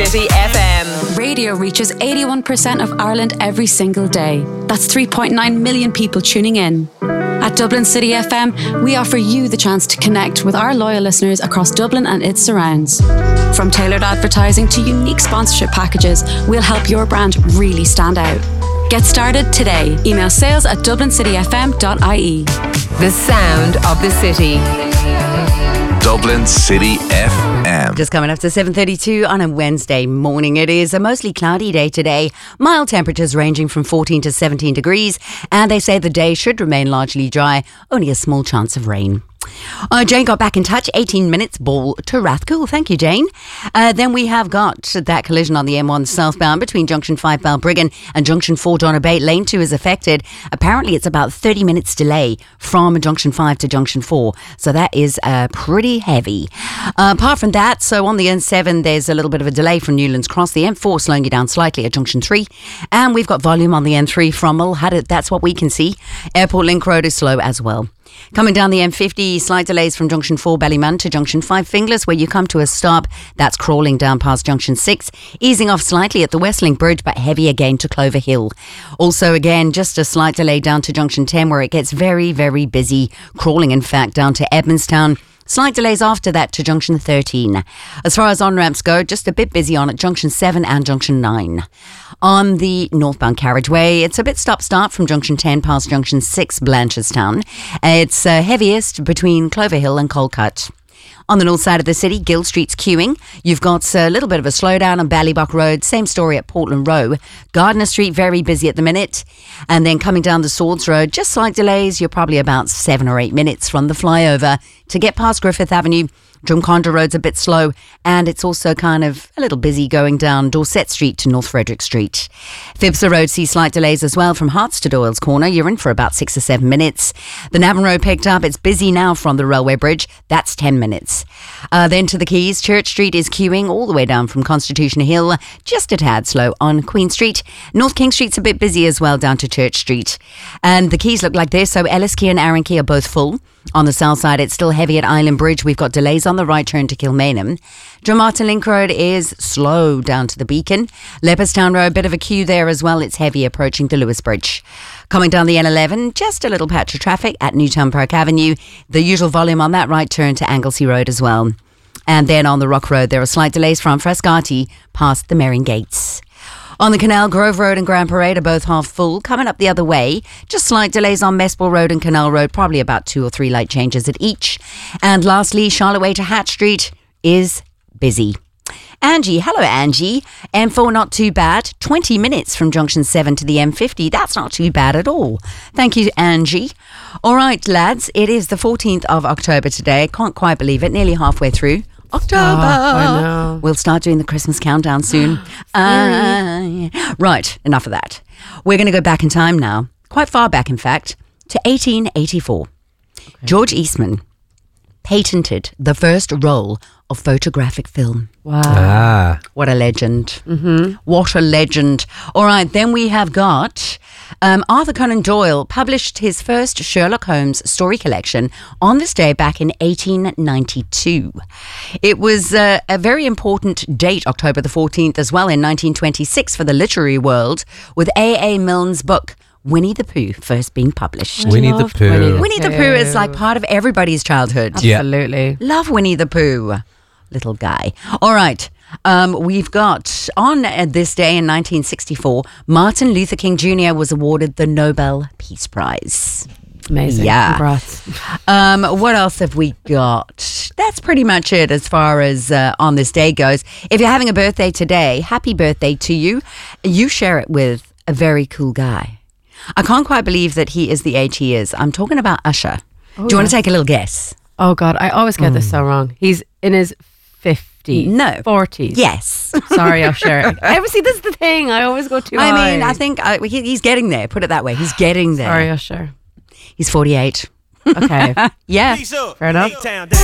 City FM. Radio reaches 81% of Ireland every single day. That's 3.9 million people tuning in. At Dublin City FM, we offer you the chance to connect with our loyal listeners across Dublin and its surrounds. From tailored advertising to unique sponsorship packages, we'll help your brand really stand out. Get started today. Email sales@dublincityfm.ie. The sound of the city. Dublin City FM. Just coming up to 7:32 on a Wednesday morning. It is a mostly cloudy day today. Mild temperatures ranging from 14 to 17 degrees. And they say the day should remain largely dry. Only a small chance of rain. Jane got back in touch. 18 minutes ball to Rathcoole. Thank you, Jane. Then we have got that collision on the M1 southbound between Junction 5 Balbriggan and Junction 4 Donabate. Lane 2 is affected. Apparently it's about 30 minutes delay from Junction 5 to Junction 4. So that is pretty heavy. Apart from that, so on the N7 there's a little bit of a delay from Newlands Cross. The M4 slowing you down slightly at Junction 3. And we've got volume on the N3 from Mulhad. That's what we can see. Airport Link Road is slow as well. Coming down the M50, slight delays from Junction 4 Ballymun to Junction 5 Finglas, where you come to a stop. That's crawling down past Junction 6, easing off slightly at the Westlink Bridge, but heavy again to Clover Hill. Also, again, just a slight delay down to Junction 10, where it gets very, very busy, crawling, in fact, down to Edmondstown. Slight delays after that to Junction 13. As far as on-ramps go, just a bit busy on at Junction 7 and Junction 9. On the northbound carriageway, it's a bit stop-start from Junction 10 past Junction 6 Blanchardstown. It's heaviest between Clover Hill and Colcut. On the north side of the city, Gill Street's queuing. You've got a little bit of a slowdown on Ballybock Road. Same story at Portland Row. Gardner Street, very busy at the minute. And then coming down the Swords Road, just slight delays. You're probably about 7 or 8 minutes from the flyover to get past Griffith Avenue. Drumcondra Road's a bit slow, and it's also kind of a little busy going down Dorset Street to North Frederick Street. Fibster Road sees slight delays as well from Hearts to Doyle's Corner. You're in for about 6 or 7 minutes. The Navan Road picked up. It's busy now from the railway bridge. That's 10 minutes. Then to the Quays, Church Street is queuing all the way down from Constitution Hill, just a tad slow on Queen Street. North King Street's a bit busy as well down to Church Street. And the Quays look like this. So Ellis Quay and Arran Quay are both full. On the south side, it's still heavy at Island Bridge. We've got delays on the right turn to Kilmainham. Drummartin Link Road is slow down to the Beacon. Leopardstown Road, a bit of a queue there as well. It's heavy approaching the Lewis Bridge. Coming down the N11, just a little patch of traffic at Newtown Park Avenue. The usual volume on that right turn to Anglesey Road as well. And then on the Rock Road, there are slight delays from Frascati past the Merrin Gates. On the Canal, Grove Road and Grand Parade are both half full. Coming up the other way, just slight delays on Mespel Road and Canal Road, probably about 2 or 3 light changes at each. And lastly, Charlotte Way to Hatch Street is busy. Angie, hello Angie. M4 not too bad. 20 minutes from Junction 7 to the M50. That's not too bad at all. Thank you, Angie. All right, lads, it is the 14th of October today. Can't quite believe it. Nearly halfway through October. I know. We'll start doing the Christmas countdown soon. Right, enough of that. We're going to go back in time now, quite far back in fact, to 1884. Okay. George Eastman patented the first roll of photographic film. Wow. What a legend. Mm-hmm. What a legend. All right, then we have got Arthur Conan Doyle published his first Sherlock Holmes story collection on this day back in 1892. It was a very important date, October the 14th, as well, in 1926 for the literary world, with A.A. Milne's book, Winnie the Pooh, first being published. Winnie the Pooh. Winnie the Pooh is like part of everybody's childhood. Absolutely. Love Winnie the Pooh. Little guy. All right. We've got on this day in 1964, Martin Luther King Jr. was awarded the Nobel Peace Prize. Amazing. Yeah. Congrats. What else have we got? That's pretty much it as far as on this day goes. If you're having a birthday today, happy birthday to you. You share it with a very cool guy. I can't quite believe that he is the age he is. I'm talking about Usher. Do you want to take a little guess? Oh God, I always get this so wrong. He's in his 50s. No. 40s. Yes. Sorry, Usher. See, this is the thing. I always go too high. I mean, I think he's getting there. Put it that way. He's getting there. Sorry, Usher. He's 48. Okay. Yeah. Fair enough.